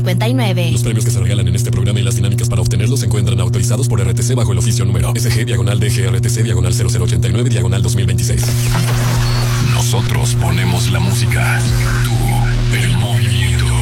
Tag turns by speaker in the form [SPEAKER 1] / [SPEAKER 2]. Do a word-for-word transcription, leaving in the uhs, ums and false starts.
[SPEAKER 1] cincuenta y nueve.
[SPEAKER 2] Los premios que se regalan en este programa y las dinámicas para obtenerlos se encuentran autorizados por R T C bajo el oficio número S G diagonal D G R T C diagonal cero cero ochenta y nueve diagonal dos mil veintiséis. Nosotros ponemos la música. Tú, el movimiento.